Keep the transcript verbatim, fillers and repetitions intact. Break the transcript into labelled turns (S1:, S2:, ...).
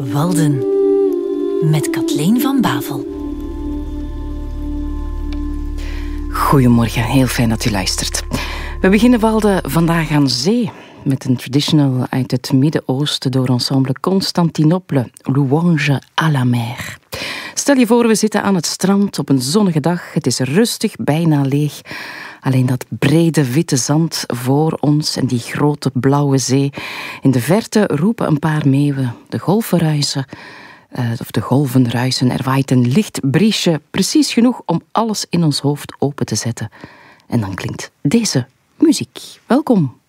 S1: Walden met Kathleen van Bavel.
S2: Goedemorgen, heel fijn dat u luistert. We beginnen Walden vandaag aan zee met een traditional uit het Midden-Oosten door ensemble Constantinople, Louange à la mer. Stel je voor, we zitten aan het strand op een zonnige dag. Het is rustig, bijna leeg. Alleen dat brede witte zand voor ons en die grote blauwe zee. In de verte roepen een paar meeuwen. De golven ruisen, uh, of de golven ruisen. Er waait een licht briesje, precies genoeg om alles in ons hoofd open te zetten. En dan klinkt deze muziek. Welkom.